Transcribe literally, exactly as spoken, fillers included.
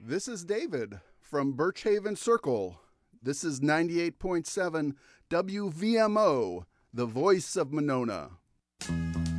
This is David from Birchhaven Circle. This is ninety-eight point seven W V M O, the voice of Monona.